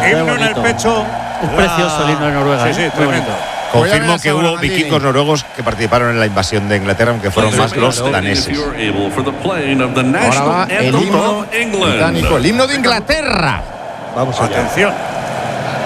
himno en el pecho. Es precioso el himno de Noruega. Sí, tremendo. Confirmo que hubo vikingos noruegos que participaron en la invasión de Inglaterra, aunque fueron más los daneses. Ahora va el himno británico, el himno de Inglaterra. Vamos allá. Atención.